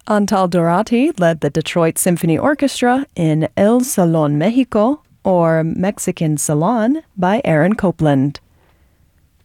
Antal Dorati led the Detroit Symphony Orchestra in El Salón Mexico, or Mexican Salon, by Aaron Copland.